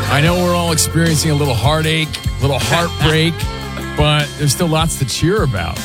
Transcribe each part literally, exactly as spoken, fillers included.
I know we're all experiencing a little heartache, a little heartbreak, but there's still lots to cheer about.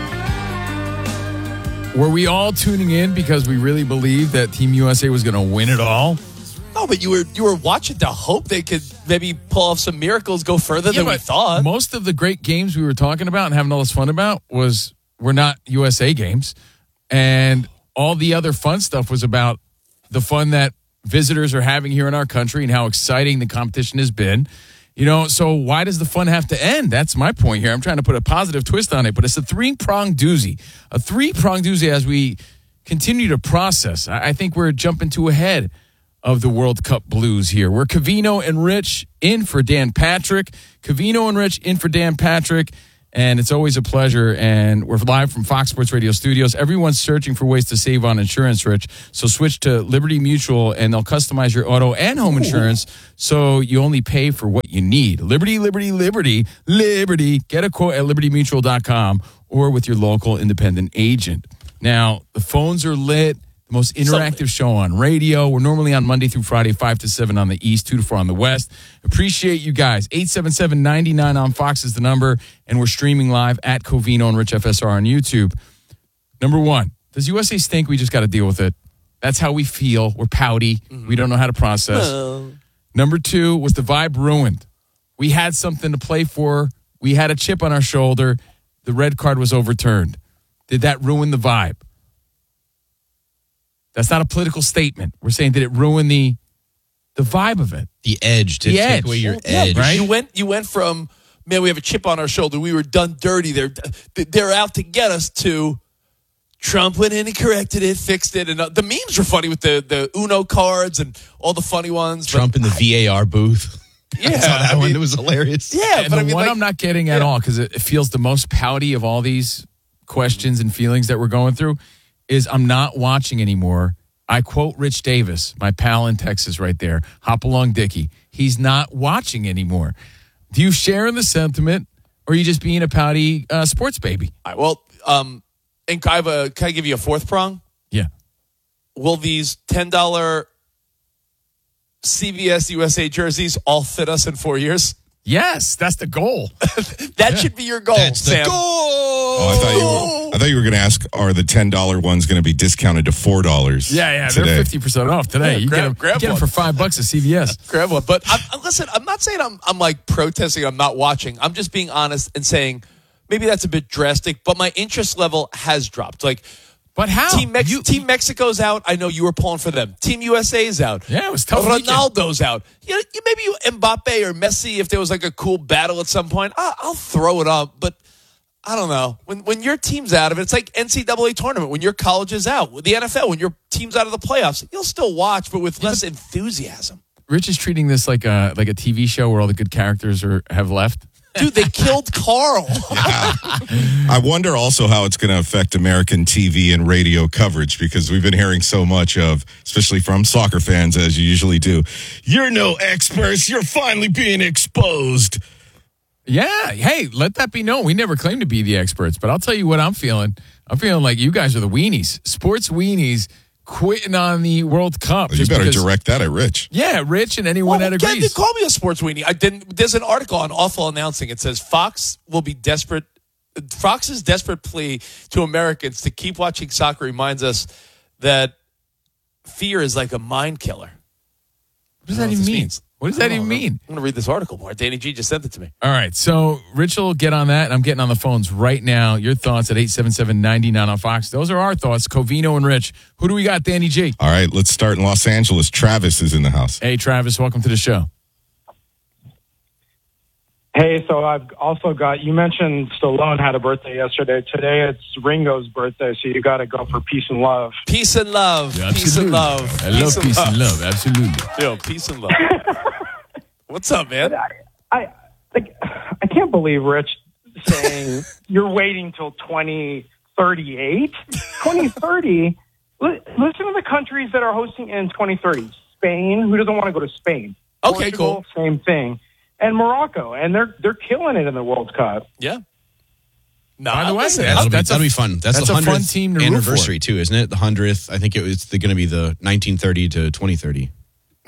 Were we all tuning in because we really believed that Team U S A was going to win it all? No, but you were you were watching to hope they could maybe pull off some miracles, go further yeah, than we thought. Most of the great games we were talking about and having all this fun about was were not U S A games. And all the other fun stuff was about the fun that visitors are having here in our country and how exciting the competition has been. You know, so why does the fun have to end? That's my point here. I'm trying to put a positive twist on it, but it's a three-pronged doozy. A three-pronged doozy as we continue to process. I think we're jumping to ahead of the World Cup blues here. We're Covino and Rich in for Dan Patrick. Covino and Rich in for Dan Patrick. And it's always a pleasure. And we're live from Fox Sports Radio studios. Everyone's searching for ways to save on insurance, Rich. So switch to Liberty Mutual, and they'll customize your auto and home insurance so you only pay for what you need. Liberty, Liberty, Liberty, Liberty. Get a quote at liberty mutual dot com or with your local independent agent. Now, the phones are lit. The most interactive show on radio. We're normally on Monday through Friday, five to seven on the East, two to four on the West. Appreciate you guys. eight seven seven, nine nine on Fox is the number, and we're streaming live at Covino and Rich F S R on YouTube. Number one, does U S A stink? We just got to deal with it. That's how we feel. We're pouty. Mm-hmm. We don't know how to process. Oh. Number two, was the vibe ruined? We had something to play for. We had a chip on our shoulder. The red card was overturned. Did that ruin the vibe? That's not a political statement. We're saying, did it ruin the the vibe of it? The edge. To the take edge. away your well, edge. Yeah, right? You went, you went from, man, we have a chip on our shoulder. We were done dirty. They're, they're out to get us to Trump went in and corrected it, fixed it. And uh, the memes were funny with the, the Uno cards and all the funny ones. Trump in the V A R booth. Yeah. I saw that I one. mean, It was hilarious. Yeah. And but the I mean, one like, I'm not getting at yeah. all, because it, it feels the most pouty of all these questions and feelings that we're going through, is I'm not watching anymore. I quote Rich Davis, my pal in Texas right there, Hop Along Dickie. He's not watching anymore. Do you share in the sentiment, or are you just being a pouty uh, sports baby? All right, well, um, and can I, have a, can I give you a fourth prong? Yeah. Will these ten dollars C V S U S A jerseys all fit us in four years? Yes, that's the goal. that Yeah. should be your goal, That's the Sam. goal. Oh, I thought you were, I thought you were going to ask, are the ten dollars ones going to be discounted to four dollars? Yeah, yeah, today? they're fifty percent off today. Yeah, you grab- get them, grab get them one. for five bucks at C V S. Grab one. But I'm, listen, I'm not saying I'm, I'm like protesting. I'm not watching. I'm just being honest and saying maybe that's a bit drastic, but my interest level has dropped. Like, But how? Team, Mex- You- Team Mexico's out. I know you were pulling for them. Team U S A's out. Yeah, it was tough. Ronaldo's out. You know, you- maybe you Mbappe or Messi, if there was like a cool battle at some point, I- I'll throw it up. But I don't know. When when your team's out of it, it's like N C double A tournament. When your college is out, with the N F L, when your team's out of the playoffs, you'll still watch, but with less enthusiasm. Rich is treating this like a like a T V show where all the good characters are have left. Dude, they killed Carl. I wonder also how it's going to affect American T V and radio coverage, because we've been hearing so much of, especially from soccer fans, as you usually do, you're no experts, you're finally being exposed. Yeah. Hey, let that be known. We never claimed to be the experts, but I'll tell you what I'm feeling. I'm feeling like you guys are the weenies. Sports weenies quitting on the World Cup. Well, you just better because- direct that at Rich. Yeah, Rich and anyone Well, that Ken, agrees. they call me a sports weenie. I didn't. There's an article on Awful Announcing. It says Fox will be desperate. Fox's desperate plea to Americans to keep watching soccer reminds us that fear is like a mind killer. What does I that don't know even what this mean? means. What does I that don't even know. mean? I'm going to read this article more. Danny G just sent it to me. All right. So Rich will get on that. I'm getting on the phones right now. Your thoughts at eight seven seven, nine nine on Fox. Those are our thoughts. Covino and Rich. Who do we got, Danny G? All right, let's start in Los Angeles. Travis is in the house. Hey, Travis. Welcome to the show. Hey, so I've also got, you mentioned Stallone had a birthday yesterday. Today it's Ringo's birthday, so you got to go for peace and love. Peace and love. Yeah, peace and love. I love peace and love. Absolutely. Yo, peace and love. What's up, man? I, I, like, I can't believe Rich saying you're waiting till twenty thirty-eight. twenty thirty, li- listen to the countries that are hosting in twenty thirty. Spain, who doesn't want to go to Spain? Okay, Portugal, cool. Same thing. And Morocco, and they're they're killing it in the World Cup. Yeah. No, By the way, listen, that's- That'll, be, that's a- that'll be fun. That's, that's the a fun hundredth team to root for. anniversary, too, isn't it? The hundredth. I think it, it's going to be the nineteen thirty to twenty thirty.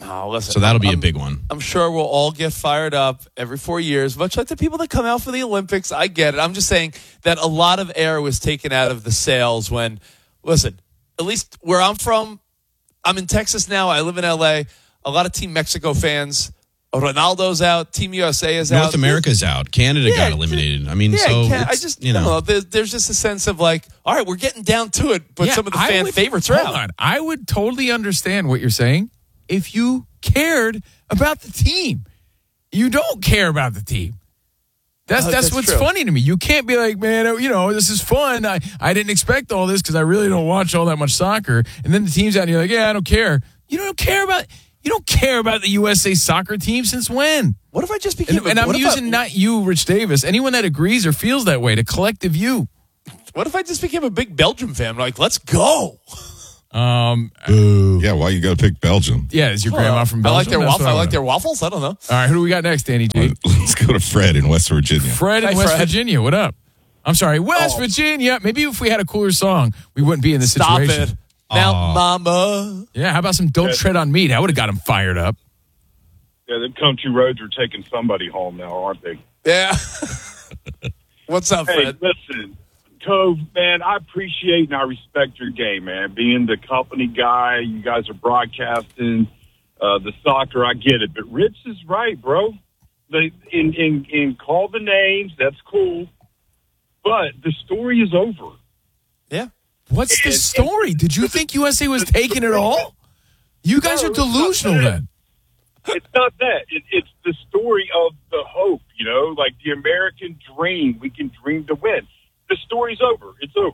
Oh, listen. So that'll be I'm, a big one. I'm sure we'll all get fired up every four years, much like the people that come out for the Olympics. I get it. I'm just saying that a lot of air was taken out of the sails when, listen, at least where I'm from, I'm in Texas now. I live in L A. A lot of Team Mexico fans. Ronaldo's out. Team U S A is out. North America's out. Canada Yeah, got eliminated. I mean, Yeah, so Can- I it's, just, you know. there's, there's just a sense of like, all right, we're getting down to it, but Yeah, some of the I fan would- favorites are hold out. on. I would totally understand what you're saying if you cared about the team. You don't care about the team. That's Uh, that's, that's what's true. funny to me. You can't be like, man, you know, this is fun. I, I didn't expect all this because I really don't watch all that much soccer. And then the team's out and you're like, yeah, I don't care. You don't care about you don't care about the U S A soccer team since when? What if I just became And, a, and I'm what if using I, not you, Rich Davis. Anyone that agrees or feels that way, the collective you. What if I just became a big Belgium fan? Like, let's go. Um, Yeah, why you got to pick Belgium? yeah, is your grandma from I Belgium? like their That's waffles. what I like wanna their know. waffles. I don't know. All right, who do we got next, Danny G? Let's go to Fred in West Virginia. Fred in Hi, West Fred. Virginia. What up? I'm sorry, West Oh. Virginia. Maybe if we had a cooler song, we wouldn't be in this Stop situation. it. Mount Mama. Yeah, how about some Don't Tread on Me? That would have got him fired up. Yeah, the country roads are taking somebody home now, aren't they? Yeah. What's up, Hey, Fred? listen, Cove, man, I appreciate and I respect your game, man. Being the company guy, you guys are broadcasting uh, the soccer, I get it. But Rich is right, bro. The in, in in call the names, that's cool. But the story is over. Yeah. What's the And- story? Did you think U S A was taking it all? You guys No, are it's not delusional that. then. It's not that. It, it's the story of the hope, you know, like the American dream. We can dream to win. The story's over. It's over.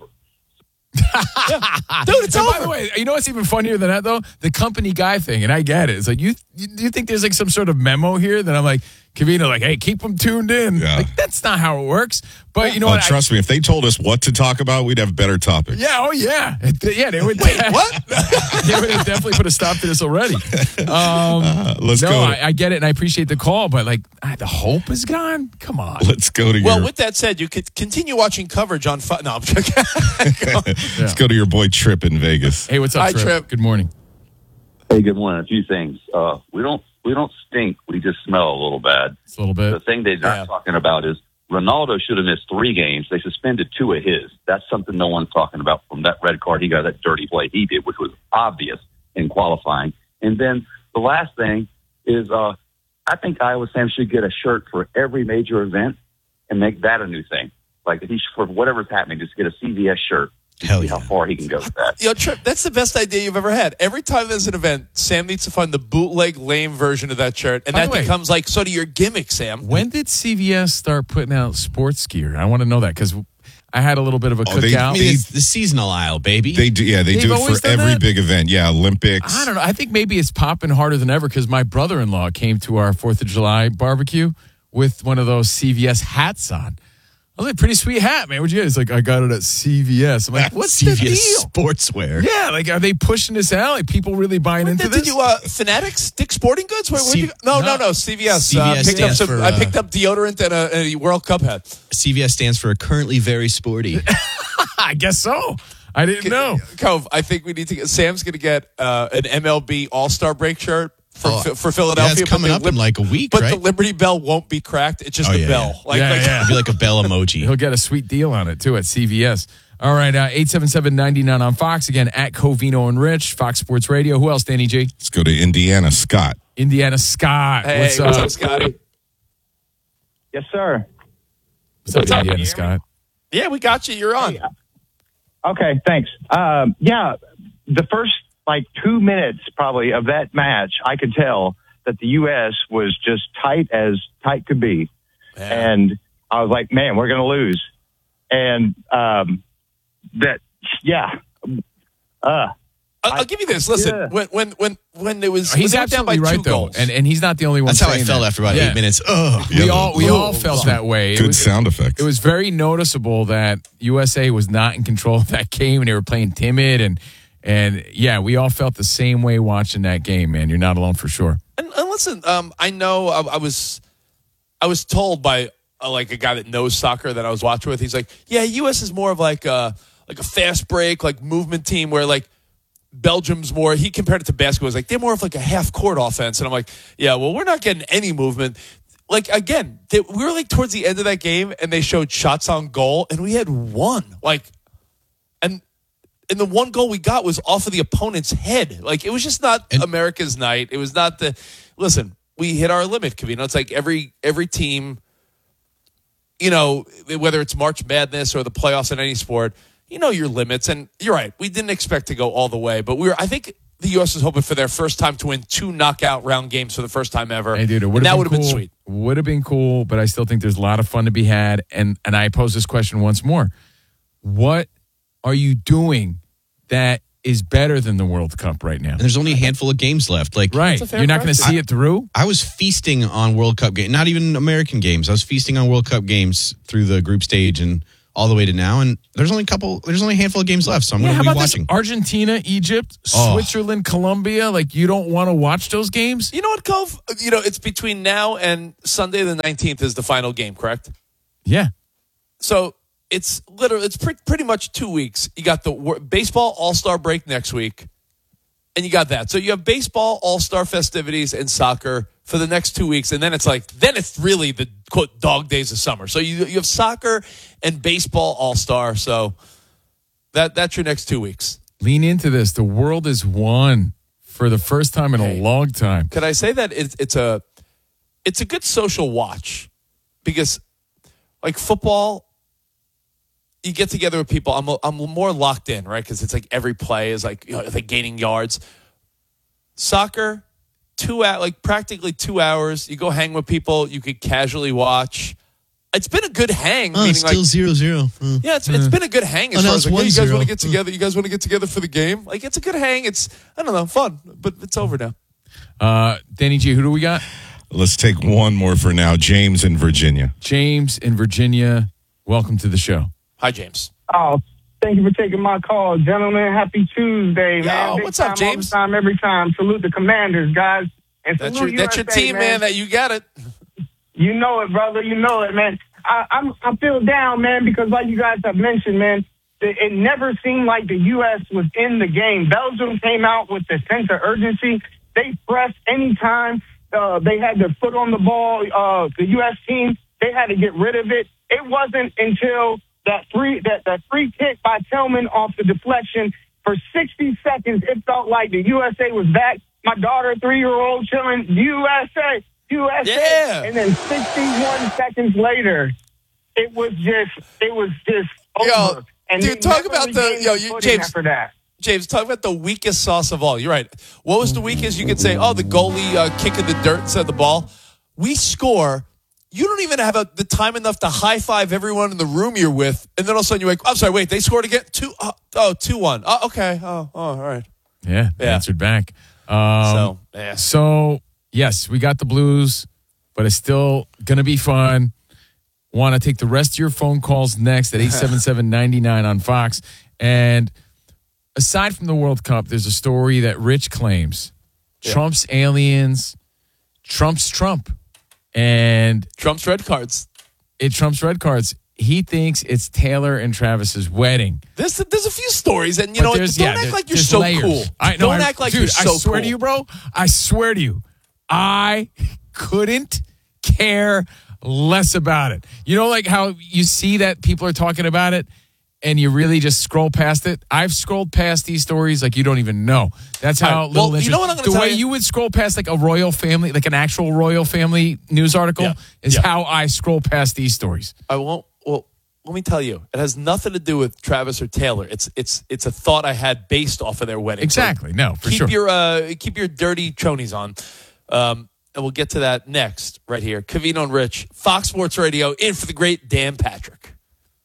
Dude, it's And by over. the way, you know what's even funnier than that though? The company guy thing, and I get it. It's like you, you, you think there's like some sort of memo here that I'm like, Kavita, like, hey, keep them tuned in. Yeah. Like that's not how it works. But you know Oh, what? I- trust me, if they told us what to talk about, we'd have better topics. yeah, oh yeah, yeah. They would. Wait, what? they would have definitely put a stop to this already. Um, Uh, let's no, go. I, I get it, and I appreciate the call, but like, ah, the hope is gone. Come on. let's go to Well, your with that said, you could continue watching coverage on. Fu- no, I'm joking. let's go to your boy Trip in Vegas. Hey, what's up, Hi, Trip? Trip. Good morning. Hey, good morning. A few things. Uh, we don't we don't stink. We just smell a little bad. It's a little The bit. thing they're not Yeah. talking about is Ronaldo should have missed three games. They suspended two of his. That's something no one's talking about from that red card he got, that dirty play he did, which was obvious in qualifying. And then the last thing is uh, I think Iowa Sam should get a shirt for every major event and make that a new thing. Like if he, for whatever's happening, just get a C V S shirt. Hell See yeah. how far he can go with that. Yo, Trip, that's the best idea you've ever had. Every time there's an event, Sam needs to find the bootleg lame version of that shirt, and By that the way- becomes like sort of your gimmick, Sam. When did C V S start putting out sports gear? I want to know that because I had a little bit of a Oh, they- cookout. I mean, it's the seasonal aisle, baby. They do, yeah, they They've do it always for done every that? big event. Yeah, Olympics. I don't know. I think maybe it's popping harder than ever because my brother-in-law came to our Fourth of July barbecue with one of those C V S hats on. I was like, pretty sweet hat, man. What'd you get? He's like, I got it at C V S. I'm like, what's C the V S deal? Sportswear. Yeah, like, are they pushing this out? Like, people really buying What into did, this? did you uh, Fanatics, Dick Sporting Goods? Where, where'd C- you go? No, no, no. no. C V S. C V S uh, picked up stands some, for, I uh, picked up deodorant and a, a World Cup hat. C V S stands for currently very sporty. I guess so. I didn't know. Cove, I think we need to get. Sam's going to get uh, an M L B All Star break shirt for, Oh, for Philadelphia. yeah, it's but coming the up in like a week, But right? the Liberty Bell won't be cracked. It's just Oh, a yeah, bell. yeah. Like, Yeah, like, yeah. It'd be like a bell emoji. He'll get a sweet deal on it, too, at C V S. All right, uh, eight seven seven, nine nine on Fox. Again, at Covino and Rich, Fox Sports Radio. Who else, Danny G? Let's go to Indiana. Scott. Indiana Scott. Hey, what's, what's up? up, Scotty? Yes, sir. What's up, What's up? Indiana Scott? Yeah, we got you. You're on. Okay, thanks. Um, yeah, the first like two minutes probably of that match, I could tell that the U S was just tight as tight could be, Yeah. and I was like, man, we're going to lose, and um, that yeah, uh, I'll, I'll give you this. Listen, Yeah. when when when when it was when He's they were down by absolutely right, two though. goals, And, and he's not the only one That's how I saying felt that. after about Yeah. eight minutes. Ugh. We Yeah, all we the- all felt that way. It Good was, sound effects. it was very noticeable that U S A was not in control of that game, and they were playing timid. And and yeah, we all felt the same way watching that game. Man, you're not alone for sure. And, and listen, um, I know I, I was, I was told by uh, like a guy that knows soccer that I was watching with. He's like, yeah, U S is more of like a like a fast break, like movement team where like Belgium's more, he compared it to basketball. He was like, they're more of like a half court offense. And I'm like, yeah, well, we're not getting any movement. Like, again, they, we were like towards the end of that game and they showed shots on goal and we had one. Like, and and the one goal we got was off of the opponent's head. Like, it was just not And- America's night. It was not the, listen, we hit our limit, Covino. It's like every every team, you know, whether it's March Madness or the playoffs in any sport, you know your limits. And you're right. We didn't expect to go all the way, but we were, I think the U S was hoping for their first time to win two knockout round games for the first time ever. Hey, dude, it And would that have would been have cool. been sweet. Would have been cool, but I still think there's a lot of fun to be had. And and I pose this question once more: what are you doing that is better than the World Cup right now? And there's only a handful of games left. Like, Right, a fair you're not going to question. see it through. I was feasting on World Cup games, not even American games. I was feasting on World Cup games through the group stage and all the way to now. And there's only a couple, there's only a handful of games left. So I'm Yeah, going how to be about watching. this? Argentina, Egypt, Oh. Switzerland, Colombia. Like, you don't want to watch those games? You know what, Cove? You know, it's between now and Sunday the nineteenth is the final game, correct? Yeah. So it's literally, it's pre- pretty much two weeks. You got the wor- baseball all-star break next week, and you got that. So you have baseball all-star festivities and soccer for the next two weeks, and then it's like, then it's really the, quote, dog days of summer. So you you have soccer and baseball all-star, so that that's your next two weeks. Lean into this. The world is one for the first time in Hey. a long time. Could I say that it's, it's a it's a good social watch because, like football, you get together with people. I'm a, I'm more locked in, right? Because it's like every play is like, you know, like gaining yards. Soccer, two hours, like practically two hours. You go hang with people. You could casually watch. It's been a good hang. Oh, meaning it's still like, zero zero. Mm. yeah, it's, it's been a good hang as Oh, no, far it's as like, hey, you guys one zero. want to get together? You guys want to get together for the game? Like, it's a good hang. It's, I don't know, fun, but it's over now. Uh, Danny G, who do we got? Let's take one more for now. James in Virginia. James in Virginia. Welcome to the show. Hi, James. Oh, thank you for taking my call, gentlemen. Happy Tuesday, man. Big what's up, time, all James? the time, every time. Salute the Commanders, guys. And That's salute your, that's your U S A, team, man. That you got it. You know it, brother. You know it, man. I, I'm I feel down, man, because like you guys have mentioned, man, it, it never seemed like the U S was in the game. Belgium came out with the sense of urgency. They pressed anytime uh, they had their foot on the ball. Uh, the U S team, they had to get rid of it. It wasn't until that free that, that free kick by Tillman off the deflection for sixty seconds, it felt like the U S A was back. My daughter, three-year-old, chilling, U S A, U S A. Yeah. And then sixty-one seconds later, it was just, it was just over. Yo, and dude, they talk never about the- regained yo, their you- footing James- after that. James, talk about the weakest sauce of all. You're right. What was the weakest? You could say, oh, the goalie uh, kicking the dirt instead of the ball. We score. You don't even have a, the time enough to high five everyone in the room you're with, and then all of a sudden you're like, I'm sorry, wait, they scored again? Two, oh, oh two one. Oh, okay. Oh, oh, all right. Yeah, they Yeah. answered back. Um, So, yeah. So, yes, we got the Blues, but it's still going to be fun. Want to take the rest of your phone calls next at eight seven seven, nine nine on Fox. And aside from the World Cup, there's a story that Rich claims Trump's aliens, Trump's Trump. And Trump's red cards. it Trump's red cards. He thinks it's Taylor and Travis's wedding. There's, there's a few stories, and you But know what? there's- Don't yeah, act there- like you're there's so layers. cool. I, no, Don't I- act like dude, you're so I swear cool. to you, bro. I swear to you, I couldn't care less about it. You know, like how you see that people are talking about it and you really just scroll past it? I've scrolled past these stories like you don't even know. That's how All right, little well, you interest. know what I'm gonna The tell way you? you would scroll past like a royal family, like an actual royal family news article, Yeah. is Yeah. how I scroll past these stories. I won't. Well, let me tell you, it has nothing to do with Travis or Taylor. It's it's it's a thought I had based off of their wedding. So Exactly. No, for keep sure. your uh, keep your dirty chonies on, um, and we'll get to that next right here. Covino and Rich, Fox Sports Radio, in for the great Dan Patrick.